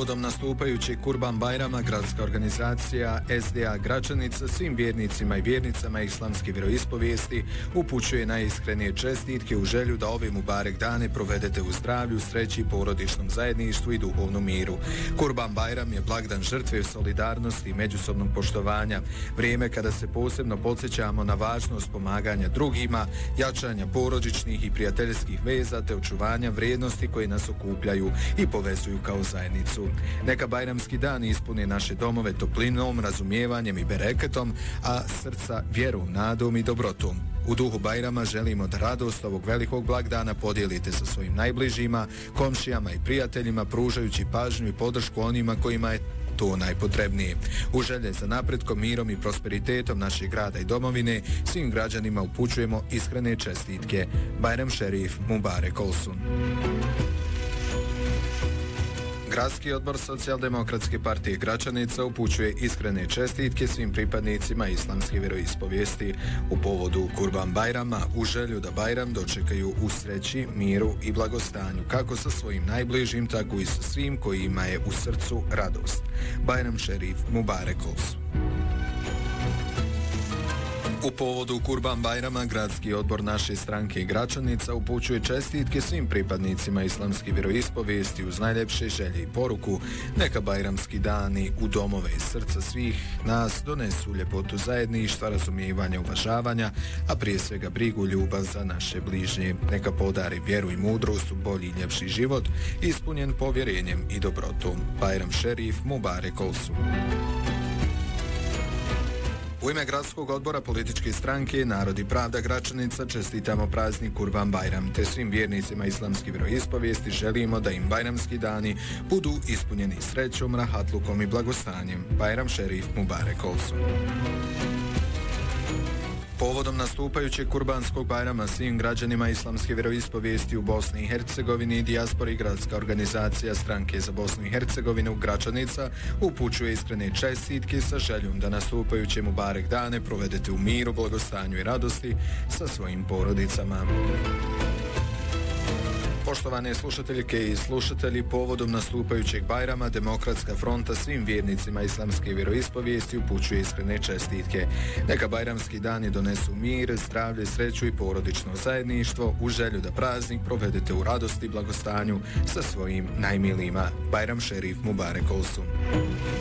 Povodom nastupajućeg Kurban Bajrama, gradska organizacija SDA Gračanica svim vjernicima i vjernicama islamske vjeroispovijesti upućuje najiskrenije čestitke u želju da ove Mubarek dane provedete u zdravlju, sreći, porodičnom zajedništvu i duhovnom miru. Kurban Bajram je blagdan žrtve, solidarnosti i međusobnog poštovanja, vrijeme kada se posebno podsjećamo na važnost pomaganja drugima, jačanja porodičnih i prijateljskih veza te očuvanja vrijednosti koje nas okupljaju i povezuju kao zajednicu. Neka bajramski dan ispune naše domove toplinom, razumijevanjem i bereketom, a srca vjerom, nadom i dobrotom. U duhu Bajrama želimo da radost ovog velikog blagdana podijelite sa svojim najbližima, komšijama i prijateljima, pružajući pažnju i podršku onima kojima je to najpotrebnije. U želje za napretkom, mirom i prosperitetom našeg grada i domovine svim građanima upućujemo iskrene čestitke. Bajram Šerif Mubarek Olsun. Gradski odbor Socijaldemokratske partije Gračanica upućuje iskrene čestitke svim pripadnicima islamske vjeroispovijesti u povodu Kurban Bajrama u želju da Bajram dočekaju u sreći, miru i blagostanju, kako sa svojim najbližim, tako i sa svim kojima je u srcu radost. Bajram Šerif Mubarek Olsun. U povodu Kurban Bajrama, gradski odbor naše stranke Gračanica upućuje čestitke svim pripadnicima islamske vjeroispovijesti uz najljepše želje i poruku. Neka bajramski dani u domove i srca svih nas donesu ljepotu zajedništva, razumijevanja, uvažavanja, a prije svega brigu, ljubav za naše bližnje. Neka podari vjeru i mudrost u bolji i ljepši život, ispunjen povjerenjem i dobrotom. Bajram Šerif Mubarek Olsun. U ime gradskog odbora političke stranke Narod i pravda Gračanica čestitamo praznik Kurban Bajram, te svim vjernicima islamske vjeroispovijesti želimo da im bajramski dani budu ispunjeni srećom, rahatlukom i blagostanjem. Bajram Šerif Mubarek Olsun. Povodom nastupajućeg Kurbanskog Bajrama svim građanima islamske vjeroispovijesti u Bosni i Hercegovini i dijaspori, gradska organizacija stranke za Bosnu i Hercegovinu Gračanica upućuje iskrene čestitke sa željom da nastupajuće Mubarek dane provedete u miru, blagostanju i radosti sa svojim porodicama. Poštovane slušateljke i slušatelji, povodom nastupajućeg Bajrama Demokratska fronta svim vjernicima islamske vjeroispovijesti upućuje iskrene čestitke. Neka bajramski dani donesu mir, zdravlje, sreću i porodično zajedništvo u želju da praznik provedete u radosti i blagostanju sa svojim najmilijima. Bajram Šerif Mubarek Olsun.